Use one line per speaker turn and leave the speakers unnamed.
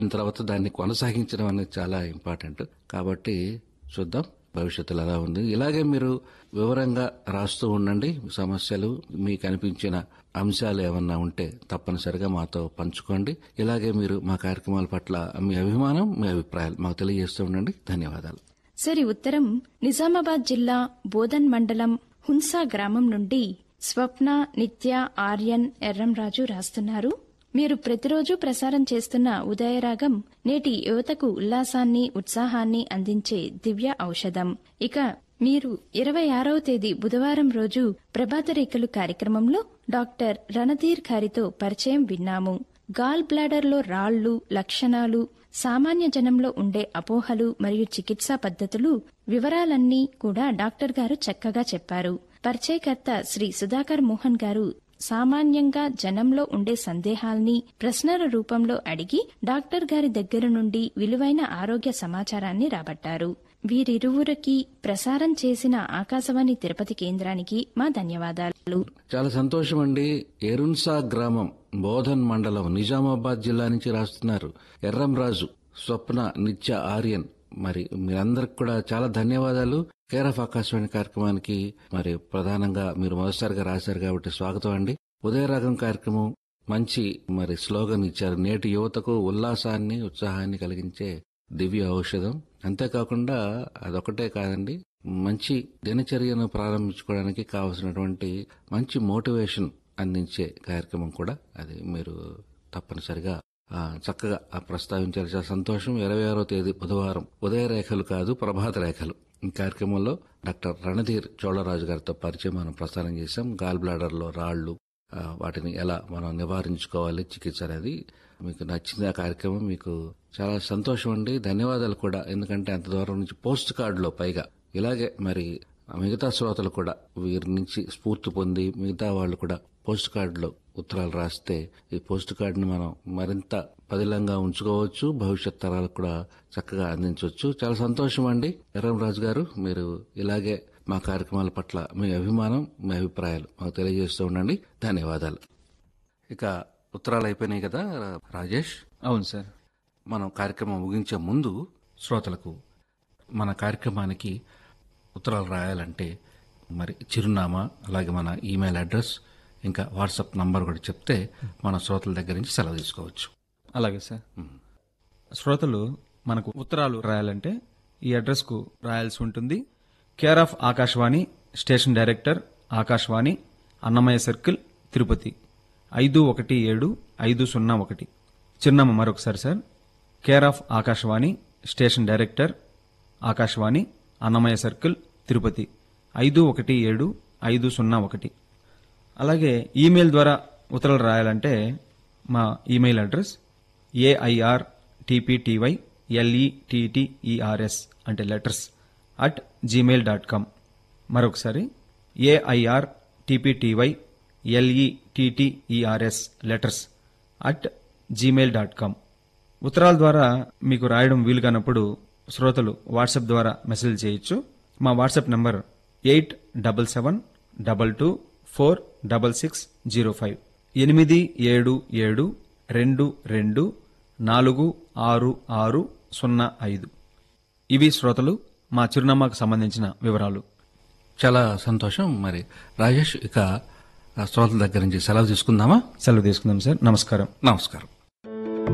తర్వాత దాన్ని కొనసాగించడం అనేది చాలా ఇంపార్టెంట్. కాబట్టి చూద్దాం భవిష్యత్తులో ఎలా ఉంది. ఇలాగే మీరు వివరంగా రాస్తూ ఉండండి. సమస్యలు, మీకు అనిపించిన అంశాలు ఏమన్నా ఉంటే తప్పనిసరిగా మాతో పంచుకోండి. ఇలాగే మీరు మా కార్యక్రమాల పట్ల మీ అభిమానం, మీ అభిప్రాయాలు మాకు తెలియజేస్తూ ఉండండి. ధన్యవాదాలు.
సరి ఉత్తరం నిజామాబాద్ జిల్లా బోధన్ మండలం హున్సా గ్రామం నుండి స్వప్న, నిత్య, ఆర్యన్, ఎర్రంరాజు రాస్తున్నారు. మీరు ప్రతిరోజు ప్రసారం చేస్తున్న ఉదయరాగం నేటి యువతకు ఉల్లాసాన్ని, ఉత్సాహాన్ని అందించే దివ్య ఔషధం. ఇక మీరు 26వ తేదీ బుధవారం రోజు ప్రభాతరేఖలు కార్యక్రమంలో డాక్టర్ రణధీర్ గారితో పరిచయం విన్నాము. గాల్ బ్లాడర్లో రాళ్లు, లక్షణాలు, సామాన్య జనంలో ఉండే అపోహలు మరియు చికిత్సా పద్ధతులు వివరాలన్నీ కూడా డాక్టర్ గారు చక్కగా చెప్పారు. పరిచయకర్త శ్రీ సుధాకర్ మోహన్ గారు సామాన్యంగా జనంలో ఉండే సందేహాల్ని ప్రశ్నల రూపంలో అడిగి డాక్టర్ గారి దగ్గర నుండి విలువైన ఆరోగ్య సమాచారాన్ని రాబట్టారు. వీరిరువురికి ప్రసారం చేసిన ఆకాశవాణి తిరుపతి కేంద్రానికి మా ధన్యవాదాలు.
చాలా సంతోషం అండి. ఎరున్సా గ్రామం, బోధన్ మండలం, నిజామాబాద్ జిల్లా నుంచి రాస్తున్నారు ఎర్రంరాజు, స్వప్న, నిత్య, ఆర్యన్. మరి మీరందరికి కూడా చాలా ధన్యవాదాలు. కేర్ ఆఫ్ ఆకాశవాణి కార్యక్రమానికి మరి ప్రధానంగా మీరు మొదటిసారిగా రాశారు కాబట్టి స్వాగతం అండి. ఉదయరాగం కార్యక్రమం మంచి మరి స్లోగన్ ఇచ్చారు. నేటి యువతకు ఉల్లాసాన్ని, ఉత్సాహాన్ని కలిగించే దివ్య ఔషధం. అంతేకాకుండా అదొకటే కాదండి, మంచి దినచర్యను ప్రారంభించుకోవడానికి కావలసినటువంటి మంచి మోటివేషన్ అందించే కార్యక్రమం కూడా అది. మీరు తప్పనిసరిగా చక్కగా ప్రస్తావించారు. చాలా సంతోషం. 26వ తేదీ బుధవారం ఉదయరేఖలు కాదు, ప్రభాత రేఖలు ఈ కార్యక్రమంలో డాక్టర్ రణధీర్ చోళరాజు గారితో పరిచయం మనం ప్రసారం చేశాం. గాల్ బ్లాడర్లో రాళ్లు, వాటిని ఎలా మనం నివారించుకోవాలి, చికిత్స అనేది మీకు నచ్చింది. ఆ కార్యక్రమం మీకు చాలా సంతోషం అండి. ధన్యవాదాలు కూడా. ఎందుకంటే అంత దూరం నుంచి పోస్ట్ కార్డులో పైగా ఇలాగే మరి మిగతా శ్రోతలు కూడా వీరి నుంచి స్ఫూర్తి పొంది మిగతా వాళ్ళు కూడా పోస్ట్ కార్డులో ఉత్తరాలు రాస్తే ఈ పోస్ట్ కార్డుని మనం మరింత పదిలంగా ఉంచుకోవచ్చు, భవిష్యత్ తరాలకు కూడా చక్కగా అందించవచ్చు. చాలా సంతోషం అండి. ఎర్రంరాజు గారు, మీరు ఇలాగే మా కార్యక్రమాల పట్ల మీ అభిమానం, మీ అభిప్రాయాలు మాకు తెలియజేస్తూ ఉండండి. ధన్యవాదాలు. ఇక ఉత్తరాలు అయిపోయినాయి కదా రాజేష్?
అవును సార్.
మనం కార్యక్రమం ముగించే ముందు శ్రోతలకు మన కార్యక్రమానికి ఉత్తరాలు రాయాలంటే మరి చిరునామా, అలాగే మన ఈమెయిల్ అడ్రస్, ఇంకా వాట్సాప్ నంబర్ కూడా చెప్తే మన శ్రోతల దగ్గర నుంచి సెలవు తీసుకోవచ్చు.
అలాగే సార్. శ్రోతలు మనకు ఉత్తరాలు రాయాలంటే ఈ అడ్రస్కు రాయాల్సి ఉంటుంది. Care of Akashvani, station director, Akashvani, Annamayya circle, Tirupati 517501. చిరునామా మరొకసారి sir. Care of Akashvani, station director, Akashvani, Annamayya circle, Tirupati 517501. అలాగే ఈమెయిల్ ద్వారా ఉత్తరాలు రాయాలంటే మా ఈమెయిల్ అడ్రస్ AIRTPTYLETTERS అంటే లెటర్స్ @gmail.com. మరొకసారి AIRTPTYLETTERS లెటర్స్ @gmail.com. ఉత్తరాల ద్వారా మీకు రాయడం వీలు కానప్పుడు శ్రోతలు వాట్సాప్ ద్వారా మెసేజ్ చేయొచ్చు. మా వాట్సాప్ నంబర్ 8772246605 8722466605. ఇవి శ్రోతలు మా చిరునామాకు సంబంధించిన వివరాలు.
చాలా సంతోషం. మరి రాజేష్, ఇక శ్రోతల దగ్గర నుంచి సెలవు తీసుకుందామా?
సెలవు తీసుకుందాం సార్. నమస్కారం.
నమస్కారం.